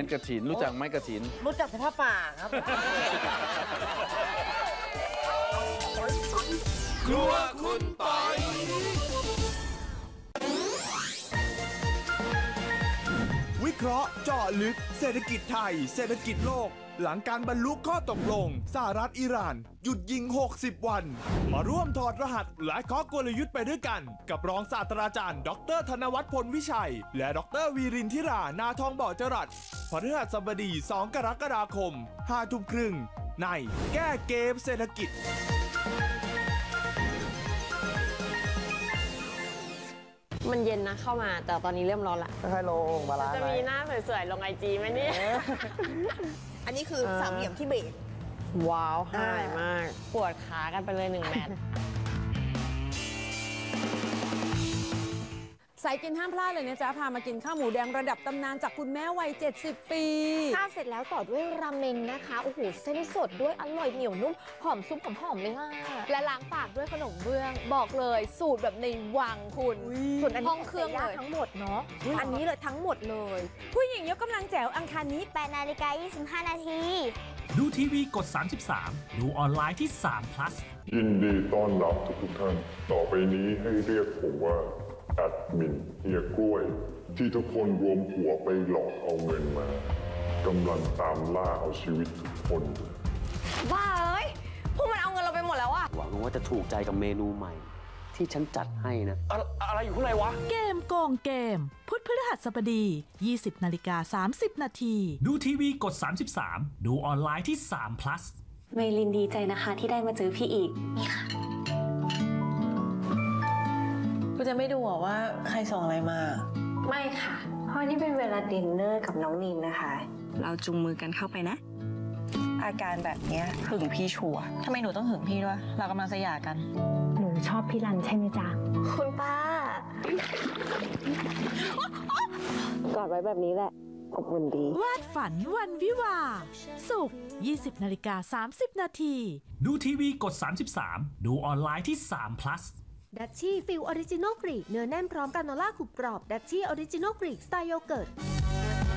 กระถินรู้จักไม้กระถินรู้จักแต่ผ้าป่าครับครัวคุณปอยวิเคราะห์เจาะลึกเศรษฐกิจไทยเศรษฐกิจโลกหลังการบรรลุข้อตกลงสหรัฐอิหร่านหยุดยิง60 วันมาร่วมถอดรหัสและเคาะกลยุทธ์ไปด้วยกันกับรองศาสตราจารย์ดร.ธนวัฒน์พลวิชัยและดร.วีรินทิรานาทองบ่อจรัสพฤหัสบดี2 กรกฎาคม 5 ทุ่มครึ่งในแก้เกมเศรษฐกิจมันเย็นนะเข้ามาแต่ตอนนี้เริ่มร้อนละค่อยๆลงบาลานซ์จะมีหน้าสวยๆลงไอจีไหมเนี่ยอันนี้คือสามเหลี่ยมที่เบสว้าวหายมากปวดขากันไปเลย1 แมตช์สายกินห้ามพลาดเลยนะจ๊ะพามากินข้าวหมูแดงระดับตำนานจากคุณแม่วัย70 ปีข้าวเสร็จแล้วต่อด้วยราเมงนะคะโอ้โหเส้นสดด้วยอร่อยเหนียวนุ่มหอมซุปหอมๆเลยค่ะและล้างปากด้วยขนมเบื้องบอกเลยสูตรแบบในวังคุณส่วนอันนี้ห้องเครื่องเลยทั้งหมดเนาะอันนี้เลยทั้งหมดเลยผู้หญิงยกกำลังแจ๋วอังคารนี้ 8:25 นาทีดูทีวีกด 33 ดูออนไลน์ที่3 plus ยินดีต้อนรับทุกท่าน ต่อไปนี้ให้เรียกผมว่าแอดมินเฮียกล้วย ที่ทุกคนรวมหัวไปหลอกเอาเงินมากำลังตามล่าเอาชีวิตทุกคนบ้าเอ้ยพวกมันเอาเงินเราไปหมดแล้วอะหวังว่าจะถูกใจกับเมนูใหม่ที่ฉันจัดให้นะอะไรอยู่ข้างในวะเกมโกงเกมพุธพฤหัสบดี 20:30 นาทีดูทีวีกด 33 ดูออนไลน์ที่3 plus เมลินดีใจนะคะที่ได้มาเจอพี่อีกนี่ค่ะคุณจะไม่ดูหรอว่าใครส่งอะไรมาไม่ค่ะเพราะนี่เป็นเวลาดินเนอร์กับน้องนินนะคะเราจูงมือกันเข้าไปนะอาการแบบนี้หึงพี่ชัวร์ทำไมหนูต้องหึงพี่ด้วยเรากำลังจะหย่ากันหนูชอบพี่รันใช่ไหมจ๊ะคุณป้ากอดไว้แบบนี้แหละอบอุ่นดีวาดฝันวันวิวาศุกร์ 20:30 นาทีดูทีวีกด 33 ดูออนไลน์ที่3 plus ดัชชี่ฟิลออริจินอลกรีกเนื้อแน่นพร้อมกราโนล่ากรุบกรอบดัชชี่ออริจินอลกรีกสไตล์โยเกิร์ต